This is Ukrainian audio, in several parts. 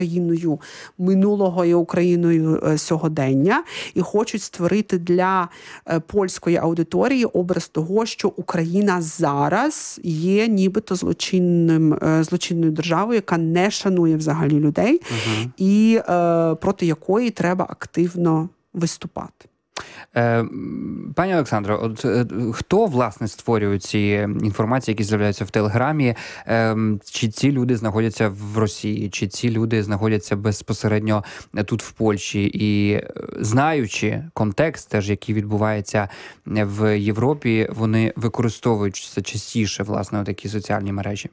Україною минулого і Україною сьогодення, і хочуть створити для польської аудиторії образ того, що Україна зараз є нібито злочинною державою, яка не шанує взагалі людей, і проти якої треба активно виступати. Пані Олександро, от хто, власне, створює ці інформації, які з'являються в Телеграмі? Чи ці люди знаходяться в Росії, чи ці люди знаходяться безпосередньо тут, в Польщі? І знаючи контекст, теж, який відбувається в Європі, вони використовують частіше, власне, такі соціальні мережі?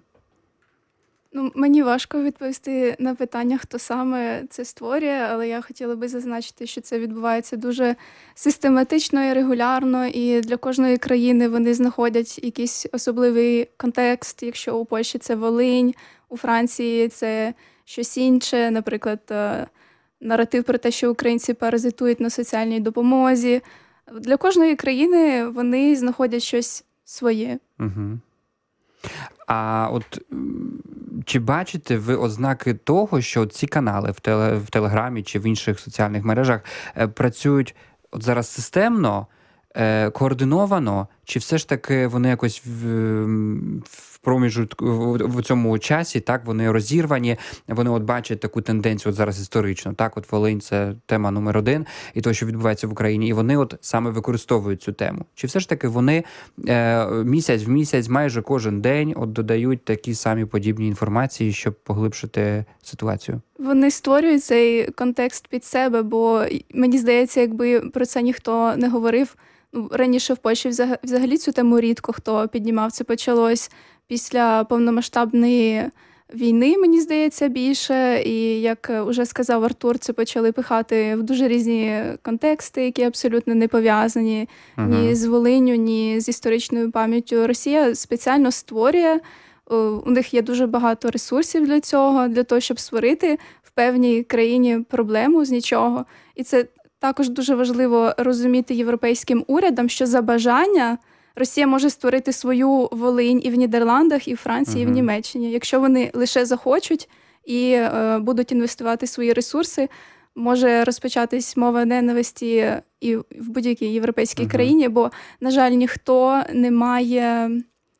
Мені важко відповісти на питання, хто саме це створює, але я хотіла би зазначити, що це відбувається дуже систематично і регулярно, і для кожної країни вони знаходять якийсь особливий контекст. Якщо у Польщі це Волинь, у Франції це щось інше, наприклад, наратив про те, що українці паразитують на соціальній допомозі. Для кожної країни вони знаходять щось своє. Угу. А от чи бачите ви ознаки того, що ці канали в Телеграмі чи в інших соціальних мережах працюють от зараз системно, координовано, чи все ж таки вони якось в проміжку в цьому часі, так, вони розірвані, вони от бачать таку тенденцію от зараз історично, так, от Волинь – це тема номер 1, і то, що відбувається в Україні, і вони от саме використовують цю тему. Чи все ж таки вони місяць в місяць, майже кожен день от додають такі самі подібні інформації, щоб поглибшити ситуацію? Вони створюють цей контекст під себе, бо мені здається, якби про це ніхто не говорив. Раніше в Польщі взагалі цю тему рідко хто піднімав. Це почалось після повномасштабної війни, мені здається, більше. І, як уже сказав Артур, це почали пихати в дуже різні контексти, які абсолютно не пов'язані ні з Волинню, ні з історичною пам'яттю. Росія спеціально створює, у них є дуже багато ресурсів для того, щоб створити в певній країні проблему з нічого. І це також дуже важливо розуміти європейським урядам, що за бажання Росія може створити свою Волинь і в Нідерландах, і в Франції, і в Німеччині. Якщо вони лише захочуть і будуть інвестувати свої ресурси, може розпочатись мова ненависті і в будь-якій європейській країні, бо, на жаль, ніхто не має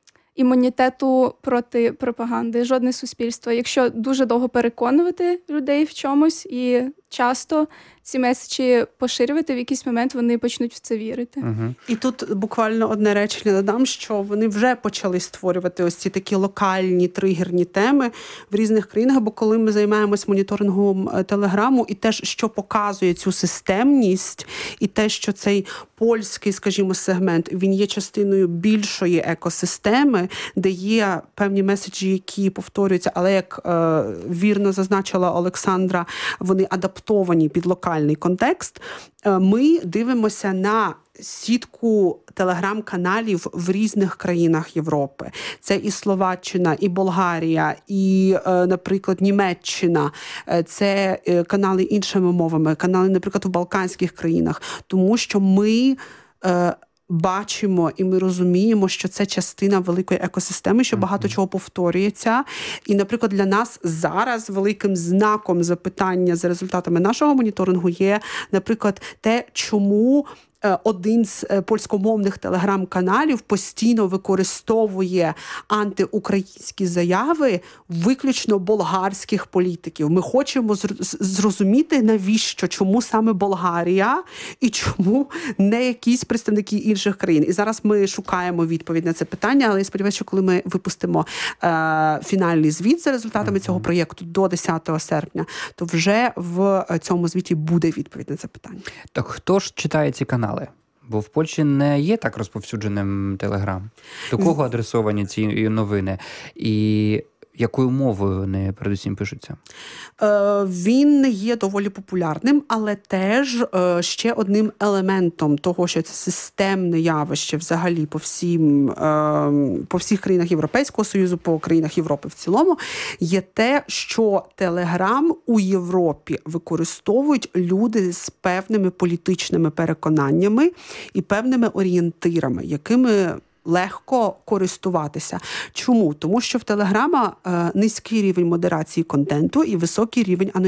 імунітету проти пропаганди, жодне суспільство. Якщо дуже довго переконувати людей в чомусь і часто ці меседжі поширювати, в якийсь момент вони почнуть в це вірити. І тут буквально одне речення додам, що вони вже почали створювати ось ці такі локальні тригерні теми в різних країнах, бо коли ми займаємось моніторингом Телеграму, і те, що показує цю системність, і те, що цей польський, скажімо, сегмент, він є частиною більшої екосистеми, де є певні меседжі, які повторюються, але, як вірно зазначила Олександра, вони адаптовані під локальний контекст. Ми дивимося на сітку телеграм-каналів в різних країнах Європи. Це і Словаччина, і Болгарія, і, наприклад, Німеччина. Це канали іншими мовами, канали, наприклад, в Балканських країнах. Тому що ми бачимо і ми розуміємо, що це частина великої екосистеми, що багато чого повторюється. І, наприклад, для нас зараз великим знаком запитання за результатами нашого моніторингу є, наприклад, те, чому один з польськомовних телеграм-каналів постійно використовує антиукраїнські заяви виключно болгарських політиків. Ми хочемо зрозуміти, навіщо, чому саме Болгарія і чому не якісь представники інших країн. І зараз ми шукаємо відповідь на це питання, але я сподіваюся, що коли ми випустимо фінальний звіт за результатами цього проєкту до 10 серпня, то вже в цьому звіті буде відповідь на це питання. Так хто ж читає ці канали? Бо в Польщі не є так розповсюдженим Телеграм. До кого адресовані ці новини? І якою мовою вони передусім пишуться? Він не є доволі популярним, але теж ще одним елементом того, що це системне явище взагалі по всіх країнах Європейського Союзу, по країнах Європи в цілому, є те, що Телеграм у Європі використовують люди з певними політичними переконаннями і певними орієнтирами, якими легко користуватися. Чому? Тому що в Телеграма низький рівень модерації контенту і високий рівень